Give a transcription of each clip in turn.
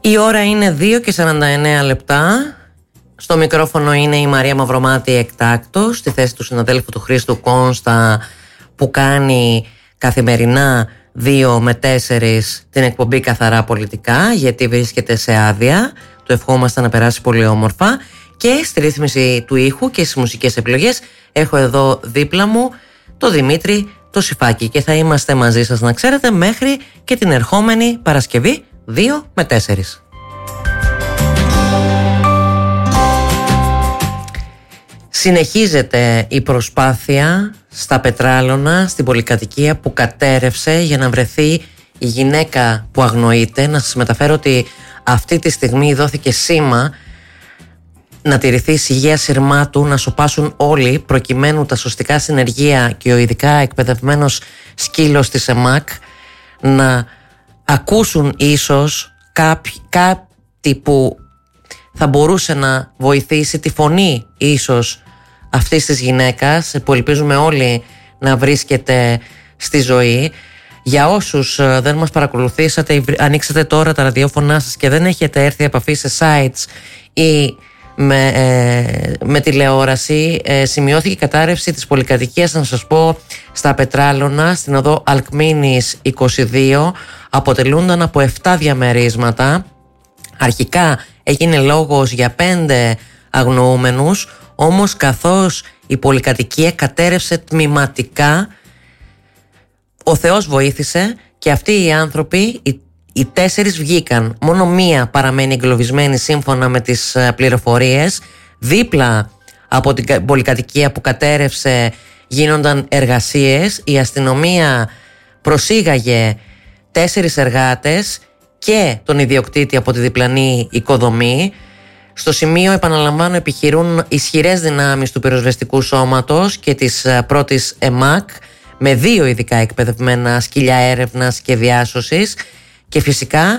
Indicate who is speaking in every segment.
Speaker 1: Η ώρα είναι 2:49 λεπτά. Στο μικρόφωνο είναι η Μαρία Μαυρομάτη εκτάκτως, στη θέση του συναδέλφου του Χρήστου Κόνστα, που κάνει καθημερινά 2 με 4 την εκπομπή Καθαρά Πολιτικά, γιατί βρίσκεται σε άδεια. Του ευχόμαστε να περάσει πολύ όμορφα. Και στη ρύθμιση του ήχου και στις μουσικές επιλογές έχω εδώ δίπλα μου το Δημήτρη το Σιφάκη, και θα είμαστε μαζί σας, να ξέρετε, μέχρι και την ερχόμενη Παρασκευή 2 με 4. Συνεχίζεται η προσπάθεια στα Πετράλωνα, στην πολυκατοικία που κατέρευσε, για να βρεθεί η γυναίκα που αγνοείται. Να σας μεταφέρω ότι αυτή τη στιγμή δόθηκε σήμα να τηρηθεί η υγεία σειρμάτου, να σωπάσουν όλοι, προκειμένου τα σωστικά συνεργεία και ο ειδικά εκπαιδευμένος σκύλος της ΕΜΑΚ να ακούσουν ίσως κάτι που θα μπορούσε να βοηθήσει τη φωνή ίσως αυτής της γυναίκας, που ελπίζουμε όλοι να βρίσκεται στη ζωή. Για όσους δεν μας παρακολουθήσατε, ανοίξατε τώρα τα ραδιόφωνά σας και δεν έχετε έρθει επαφή σε sites ή με τηλεόραση, σημειώθηκε η κατάρρευση της πολυκατοικίας, να σας πω, στα Πετράλωνα, στην οδό Αλκμήνης 22. Αποτελούνταν από 7 διαμερίσματα. Αρχικά έγινε λόγος για 5 αγνοούμενους, όμως καθώς η πολυκατοικία κατέρευσε τμηματικά, ο Θεός βοήθησε και αυτοί οι άνθρωποι, οι 4 βγήκαν. Μόνο 1 παραμένει εγκλωβισμένη σύμφωνα με τις πληροφορίες. Δίπλα από την πολυκατοικία που κατέρευσε γίνονταν εργασίες. Η αστυνομία προσήγαγε 4 εργάτες και τον ιδιοκτήτη από τη διπλανή οικοδομή. Στο σημείο, επαναλαμβάνω, επιχειρούν ισχυρές δυνάμεις του πυροσβεστικού σώματος και της πρώτης ΕΜΑΚ, με 2 ειδικά εκπαιδευμένα σκυλιά έρευνας και διάσωσης, και φυσικά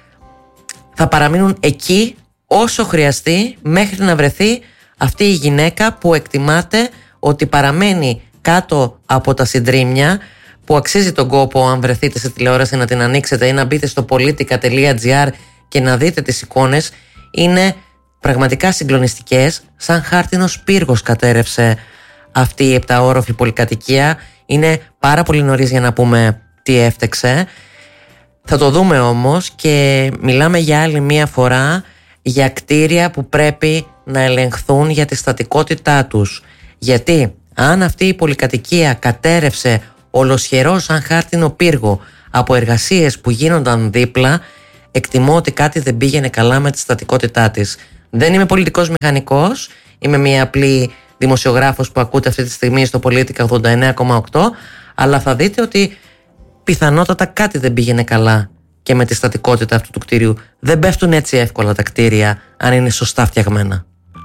Speaker 1: θα παραμείνουν εκεί όσο χρειαστεί μέχρι να βρεθεί αυτή η γυναίκα που εκτιμάται ότι παραμένει κάτω από τα συντρίμμια, που αξίζει τον κόπο, αν βρεθείτε σε τηλεόραση, να την ανοίξετε ή να μπείτε στο politica.gr και να δείτε τις εικόνες. Είναι πραγματικά συγκλονιστικές. Σαν χάρτινος πύργος κατέρευσε αυτή η 7όροφη πολυκατοικία. Είναι πάρα πολύ νωρίς για να πούμε τι έφτεξε. Θα το δούμε όμως, και μιλάμε για άλλη μία φορά για κτίρια που πρέπει να ελεγχθούν για τη στατικότητά τους. Γιατί αν αυτή η πολυκατοικία κατέρευσε ολοσχερό σαν χάρτινο πύργο από εργασίες που γίνονταν δίπλα, εκτιμώ ότι κάτι δεν πήγαινε καλά με τη στατικότητά της. Δεν είμαι πολιτικός μηχανικός, είμαι μια απλή δημοσιογράφος που ακούτε αυτή τη στιγμή στο Πολίτικα 89,8, αλλά θα δείτε ότι πιθανότατα κάτι δεν πήγαινε καλά και με τη στατικότητα αυτού του κτίριου. Δεν πέφτουν έτσι εύκολα τα κτίρια αν είναι σωστά φτιαγμένα.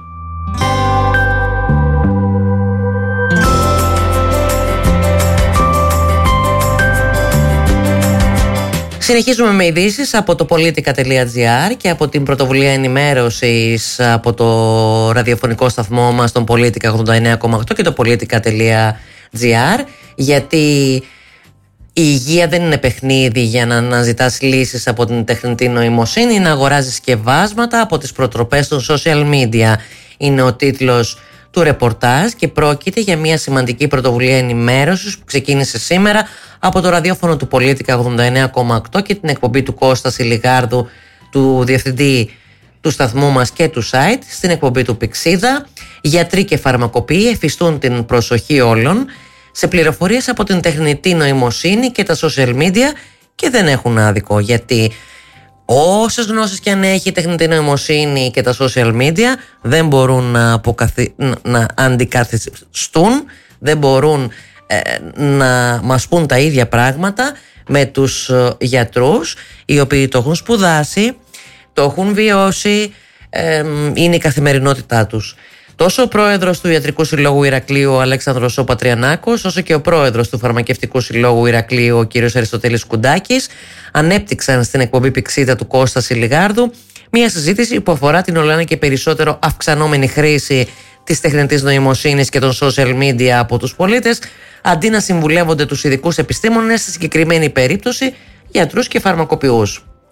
Speaker 1: Συνεχίζουμε με ειδήσεις από το politica.gr και από την πρωτοβουλία ενημέρωσης από το ραδιοφωνικό σταθμό μας, τον Πολίτικα 89,8 και το politica.gr, γιατί η υγεία δεν είναι παιχνίδι για να αναζητάς λύσεις από την τεχνητή νοημοσύνη, να αγοράζεις σκευάσματα από τις προτροπές των social media. Είναι ο τίτλος του ρεπορτάζ και πρόκειται για μια σημαντική πρωτοβουλία ενημέρωσης που ξεκίνησε σήμερα από το ραδιόφωνο του Πολίτικα 89,8 και την εκπομπή του Κώστα Σιλιγάρδου, του διευθυντή του σταθμού μας και του site, στην εκπομπή του Πηξίδα. Γιατροί και φαρμακοποιοί εφιστούν την προσοχή όλων σε πληροφορίες από την τεχνητή νοημοσύνη και τα social media, και δεν έχουν άδικο, γιατί όσες γνώσεις και αν έχει η τεχνητή νοημοσύνη και τα social media δεν μπορούν να αντικαθιστούν, δεν μπορούν να μας πούν τα ίδια πράγματα με τους γιατρούς, οι οποίοι το έχουν σπουδάσει, το έχουν βιώσει, είναι η καθημερινότητά τους. Τόσο ο πρόεδρος του Ιατρικού Συλλόγου Ηρακλείου, ο Αλέξανδρος ο Πατριανάκος, όσο και ο πρόεδρος του Φαρμακευτικού Συλλόγου Ηρακλείου, ο κύριος Αριστοτέλης Κουντάκης, ανέπτυξαν στην εκπομπή Πηξίδα του Κώστα Σιλιγάρδου μια συζήτηση που αφορά την ολοένα και περισσότερο αυξανόμενη χρήση της τεχνητής νοημοσύνης και των social media από τους πολίτες, αντί να συμβουλεύονται τους ειδικούς επιστήμονες, στη συγκεκριμένη περίπτωση γιατρούς και φαρμακοποιούς.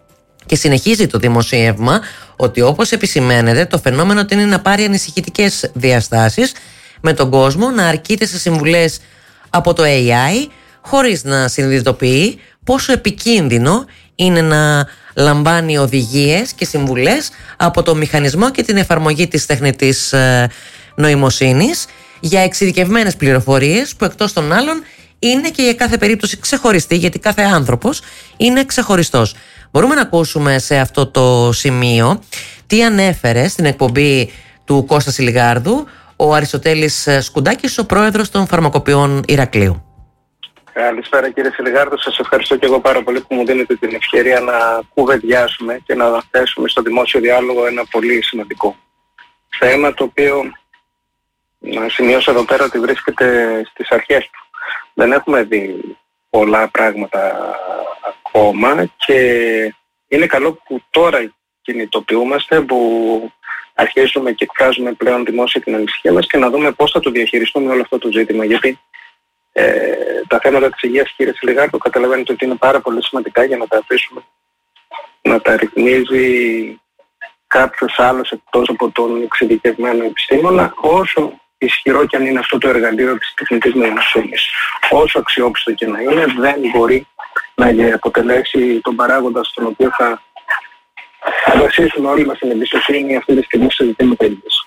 Speaker 1: Και συνεχίζει το δημοσίευμα ότι, όπως επισημαίνεται, το φαινόμενο τείνει να πάρει ανησυχητικές διαστάσεις, με τον κόσμο να αρκείται σε συμβουλές από το AI χωρίς να συνειδητοποιεί πόσο επικίνδυνο είναι να λαμβάνει οδηγίες και συμβουλές από το μηχανισμό και την εφαρμογή της τεχνητής νοημοσύνης για εξειδικευμένες πληροφορίες που, εκτός των άλλων, είναι και για κάθε περίπτωση ξεχωριστή, γιατί κάθε άνθρωπος είναι ξεχωριστός. Μπορούμε να ακούσουμε σε αυτό το σημείο τι ανέφερε στην εκπομπή του Κώστα Σιλιγάρδου ο Αριστοτέλης Σκουντάκης, ο πρόεδρος των Φαρμακοποιών Ηρακλείου.
Speaker 2: Καλησπέρα κύριε Σιλιγάρδου, σας ευχαριστώ και εγώ πάρα πολύ που μου δίνετε την ευκαιρία να κουβεντιάσουμε και να θέσουμε στο δημόσιο διάλογο ένα πολύ σημαντικό θέμα, το οποίο να σημειώσω εδώ πέρα ότι βρίσκεται στις αρχές του. Δεν έχουμε δει πολλά πράγματα ακόμα και είναι καλό που τώρα κινητοποιούμαστε, που αρχίζουμε και εκφράζουμε πλέον δημόσια την ανησυχία μας και να δούμε πώς θα το διαχειριστούμε όλο αυτό το ζήτημα. Γιατί τα θέματα της υγείας, κύριε Σιλιγάρδου, καταλαβαίνετε ότι είναι πάρα πολύ σημαντικά για να τα αφήσουμε να τα ρυθμίζει κάποιος άλλος εκτός από τον εξειδικευμένο επιστήμονα, όσο ισχυρό και αν είναι αυτό το εργαλείο της τεχνητής νοημοσύνης. Όσο αξιόπιστο και να είναι, δεν μπορεί να αποτελέσει τον παράγοντα στον οποίο θα βασίσουμε όλοι μας την εμπιστοσύνη αυτή τη στιγμή σε ζητήματα υγείας.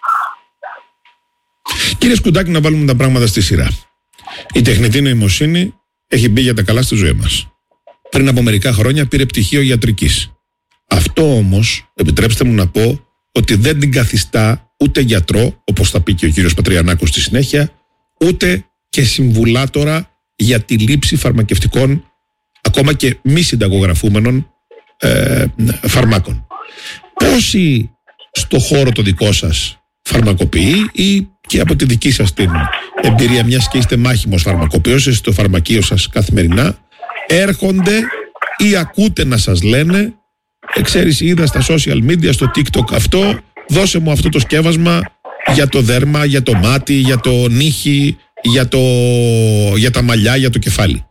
Speaker 3: Κύριε Σκουντάκη, να βάλουμε τα πράγματα στη σειρά. Η τεχνητή νοημοσύνη έχει μπει για τα καλά στη ζωή μας. Πριν από μερικά χρόνια πήρε πτυχίο ιατρικής. Αυτό όμως, επιτρέψτε μου να πω, ότι δεν την καθιστά ούτε γιατρό, όπως θα πει και ο κύριος Πατριανάκος στη συνέχεια, ούτε και συμβουλάτορα για τη λήψη φαρμακευτικών, ακόμα και μη συνταγογραφούμενων φαρμάκων. Πόσοι στο χώρο το δικό σας φαρμακοποιεί, ή και από τη δική σας την εμπειρία, μιας και είστε μάχημος φαρμακοποιός, είστε στο φαρμακείο σας καθημερινά, έρχονται ή ακούτε να σας λένε, ξέρεις, είδα στα social media, στο TikTok αυτό, δώσε μου αυτό το σκεύασμα για το δέρμα, για το μάτι, για το νύχι, για τα μαλλιά, για το κεφάλι.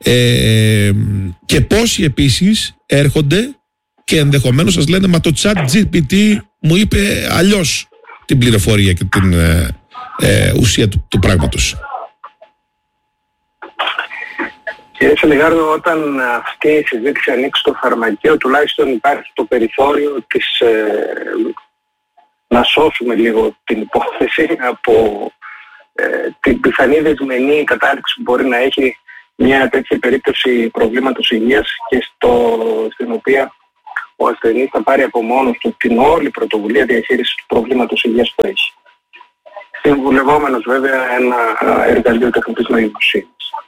Speaker 3: Και πόσοι επίσης έρχονται και ενδεχομένως σας λένε, μα το ChatGPT μου είπε αλλιώς την πληροφορία και την ουσία του πράγματος.
Speaker 2: Κύριε Σιλιγάρδου, όταν αυτή η συζήτηση ανοίξει στο φαρμακείο, τουλάχιστον υπάρχει το περιθώριο της, να σώσουμε λίγο την υπόθεση από την πιθανή δεσμενή κατάληξη που μπορεί να έχει μια τέτοια περίπτωση προβλήματος υγείας και στην οποία ο ασθενής θα πάρει από μόνος του την όλη πρωτοβουλία διαχείρισης του προβλήματος υγείας που έχει. Συμβουλευόμενος βέβαια ένα εργαλείο τεχνητής νοημοσύνης.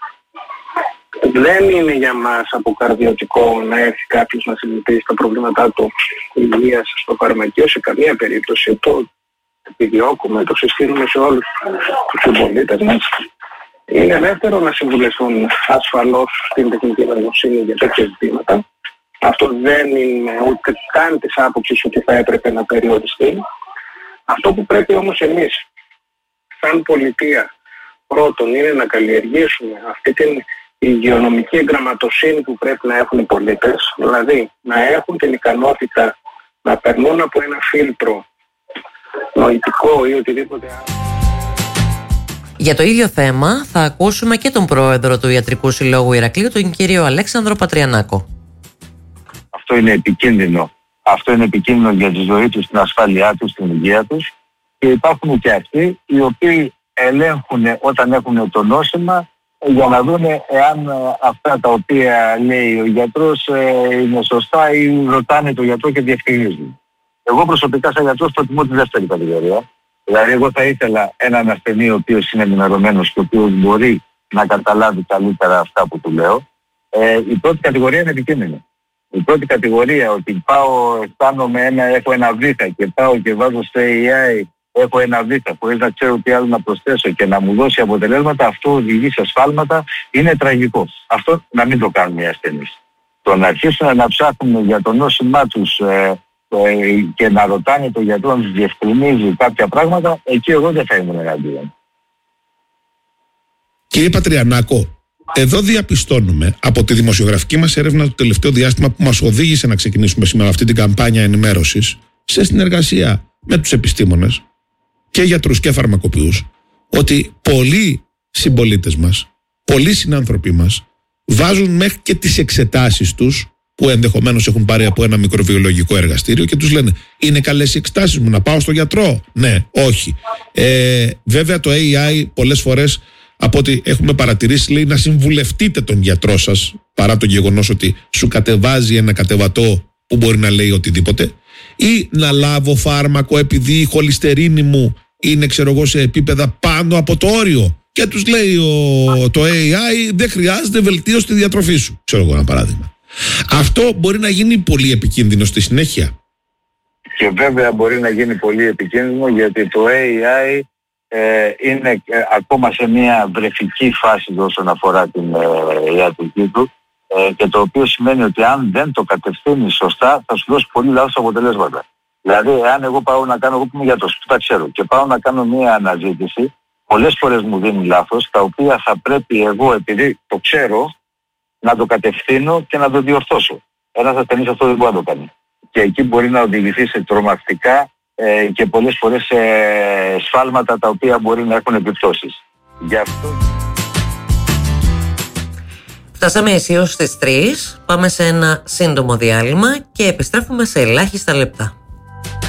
Speaker 2: Δεν είναι για μας αποκαρδιωτικό να έρθει κάποιος να συζητήσει τα προβλήματά του υγείας στο φαρμακείο, σε καμία περίπτωση. Το επιδιώκουμε, το συστήνουμε σε όλους τους συμπολίτες μας. Είναι ελεύθερο να συμβουλευτούν ασφαλώς στην τεχνητή νοημοσύνη για τέτοια ζητήματα. Αυτό δεν είναι ούτε καν της άποψης ότι θα έπρεπε να περιοριστεί. Αυτό που πρέπει όμως εμείς, σαν πολιτεία, πρώτον είναι να καλλιεργήσουμε αυτή την υγειονομική εγγραμματοσύνη που πρέπει να έχουν οι πολίτες, δηλαδή να έχουν την ικανότητα να περνούν από ένα φίλτρο νοητικό ή οτιδήποτε άλλο.
Speaker 1: Για το ίδιο θέμα θα ακούσουμε και τον πρόεδρο του Ιατρικού Συλλόγου Ηρακλείου, τον κύριο Αλέξανδρο Πατριανάκο.
Speaker 4: Αυτό είναι επικίνδυνο. Αυτό είναι επικίνδυνο για τη ζωή τους, την ασφάλειά τους, την υγεία τους. Και υπάρχουν και αυτοί οι οποίοι ελέγχουν όταν έχουν το νόσημα για να δουν εάν αυτά τα οποία λέει ο γιατρός είναι σωστά ή ρωτάνε τον γιατρό και διευκρινίζουν. Εγώ προσωπικά σαν γιατρός προτιμώ τη δεύτερη κατηγορία. Δηλαδή εγώ θα ήθελα έναν ασθενή ο οποίος είναι ενημερωμένος και ο οποίος μπορεί να καταλάβει καλύτερα αυτά που του λέω. Η πρώτη κατηγορία είναι επικίνδυνη. Η πρώτη κατηγορία ότι έχω ένα βήχα και πάω και βάζω στο AI, έχω ένα βήχα χωρίς να ξέρω τι άλλο να προσθέσω και να μου δώσει αποτελέσματα, αυτό οδηγεί σε σφάλματα, είναι τραγικό. Αυτό να μην το κάνουν οι ασθενείς. Το να αρχίσουν να ψάχνουν για το νόσημά τους και να ρωτάνε τον γιατρό να τους διευκρινίζει κάποια πράγματα, εκεί εγώ δεν θα ήμουν εναντίον.
Speaker 3: Κύριε Πατριανάκο, Εδώ διαπιστώνουμε από τη δημοσιογραφική μας έρευνα το τελευταίο διάστημα που μας οδήγησε να ξεκινήσουμε σήμερα αυτή την καμπάνια ενημέρωσης σε συνεργασία με τους επιστήμονες και γιατρούς και φαρμακοποιούς, ότι πολλοί συμπολίτες μας, πολλοί συνάνθρωποι μας βάζουν μέχρι και τις εξετάσεις τους που ενδεχομένως έχουν πάρει από ένα μικροβιολογικό εργαστήριο και τους λένε είναι καλές οι εξετάσεις μου, να πάω στο γιατρό? Ναι, όχι. Βέβαια το AI πολλές φορές, από ό,τι έχουμε παρατηρήσει, λέει να συμβουλευτείτε τον γιατρό σας, παρά το γεγονός ότι σου κατεβάζει ένα κατεβατό που μπορεί να λέει οτιδήποτε, ή να λάβω φάρμακο επειδή η χολυστερίνη μου είναι, ξέρω εγώ, σε επίπεδα πάνω από το όριο, και τους λέει το AI δεν χρειάζεται βελτίωση στη διατροφή σου, ξέρω εγώ ένα παράδειγμα. Αυτό μπορεί να γίνει πολύ επικίνδυνο στη συνέχεια.
Speaker 4: Και βέβαια μπορεί να γίνει πολύ επικίνδυνο, γιατί το AI είναι ακόμα σε μια βρεφική φάση όσον αφορά την ιατρική του, και το οποίο σημαίνει ότι αν δεν το κατευθύνει σωστά θα σου δώσει πολύ λάθος αποτελέσματα. Δηλαδή, αν εγώ πάω να κάνω, εγώ που είμαι γιατρός, που τα ξέρω, και πάω να κάνω μια αναζήτηση, πολλές φορές μου δίνει λάθος, τα οποία θα πρέπει εγώ, επειδή το ξέρω, να το κατευθύνω και να το διορθώσω. Ένας ασθενής αυτό δεν μπορεί να το κάνει. Και εκεί μπορεί να οδηγηθεί σε τρομακτικά και πολλές φορές σε σφάλματα τα οποία μπορεί να έχουν επιπτώσεις. Γι' αυτό...
Speaker 1: Φτάσαμε αισίως στις 3, πάμε σε ένα σύντομο διάλειμμα και επιστρέφουμε σε ελάχιστα λεπτά.